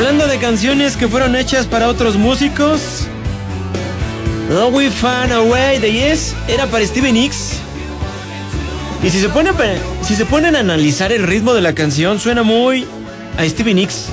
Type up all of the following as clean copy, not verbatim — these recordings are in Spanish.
Hablando de canciones que fueron hechas para otros músicos, All We Found a Way de Yes era para Stevie Nicks. Y si se ponen a analizar el ritmo de la canción, suena muy a Stevie Nicks.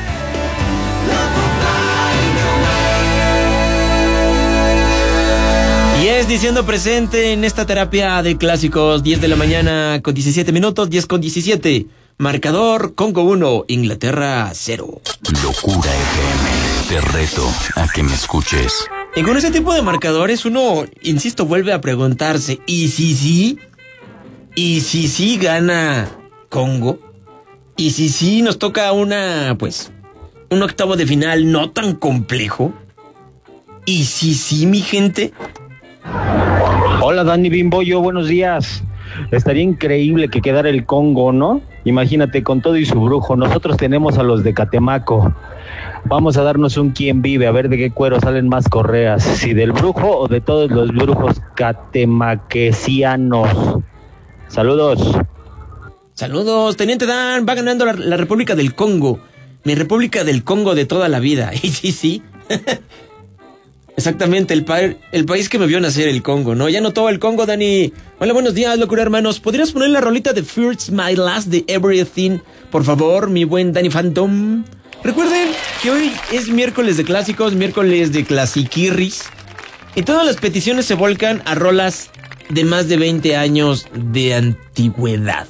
Yes diciendo presente en esta terapia de clásicos. 10 de la mañana con 17 minutos, 10 con 17. Marcador, Congo 1, Inglaterra 0. Locura FM, te reto a que me escuches. Y con ese tipo de marcadores uno, insisto, vuelve a preguntarse, ¿y si sí? ¿Y si sí gana Congo? ¿Y si sí nos toca un octavo de final no tan complejo? ¿Y si sí, mi gente? Hola Dani Bimboyo, buenos días. Estaría increíble que quedara el Congo, ¿no? Imagínate, con todo y su brujo. Nosotros tenemos a los de Catemaco. Vamos a darnos un quién vive, a ver de qué cuero salen más correas, si del brujo o de todos los brujos catemaquesianos. Saludos. Saludos, Teniente Dan. Va ganando la República del Congo. Mi República del Congo de toda la vida. Y sí. Exactamente, el país que me vio nacer, el Congo, ¿no? Ya notó el Congo, Dani. Hola, buenos días, locura hermanos. ¿Podrías poner la rolita de First My Last de Everything? Por favor, mi buen Danny Phantom. Recuerden que hoy es miércoles de clásicos, miércoles de clasiquirris. Y todas las peticiones se volcan a rolas de más de 20 años de antigüedad.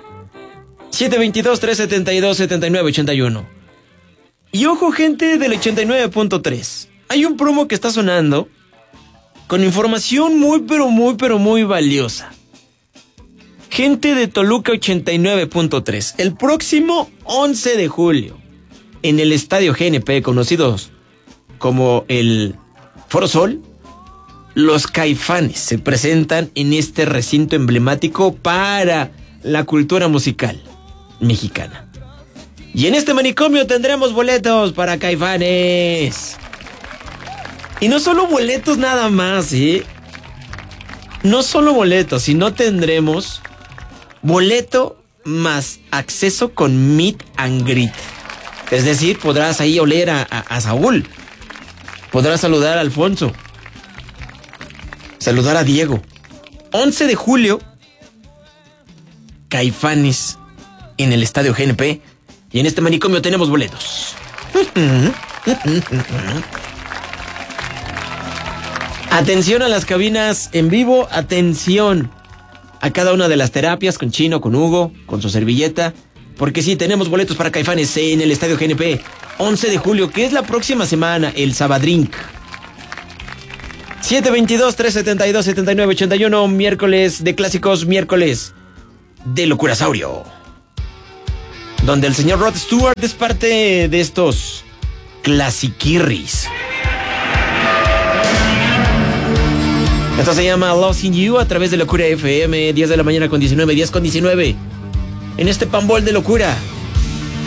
722-372-7981. Y ojo, gente del 89.3. Hay un promo que está sonando con información muy valiosa. Gente de Toluca 89.3. El próximo 11 de julio, en el Estadio GNP, conocidos como el Foro Sol, los Caifanes se presentan en este recinto emblemático para la cultura musical mexicana. Y en este manicomio tendremos boletos para Caifanes. Y no solo boletos nada más, ¿eh? No solo boletos, sino tendremos boleto más acceso con meet and greet. Es decir, podrás ahí oler a Saúl. Podrás saludar a Alfonso. Saludar a Diego. 11 de julio, Caifanes en el Estadio GNP. Y en este manicomio tenemos boletos. Atención a las cabinas en vivo, atención a cada una de las terapias, con Chino, con Hugo, con su servilleta, porque sí, tenemos boletos para Caifanes en el Estadio GNP, 11 de julio, que es la próxima semana, el Sabadrink. 722-372-7981, miércoles de clásicos, miércoles de Locurasaurio, donde el señor Rod Stewart es parte de estos clasiquirris. Esto se llama Lost in You a través de Locura FM, 10 de la mañana con 19, 10 con 19. En este pambol de locura.